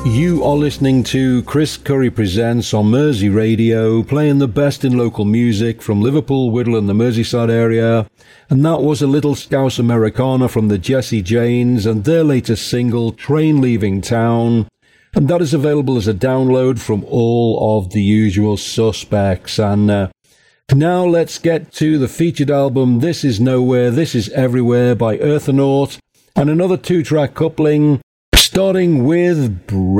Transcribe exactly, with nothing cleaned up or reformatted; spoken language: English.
You are listening to Chris Curry Presents on Mersey Radio, playing the best in local music from Liverpool, Whittle and the Merseyside area. And that was a little Scouse Americana from the Jessie Janes and their latest single, Train Leaving Town. And that is available as a download from all of the usual suspects. And uh, now let's get to the featured album, This Is Nowhere, This Is Everywhere by Earthonaut. And another two-track coupling, starting with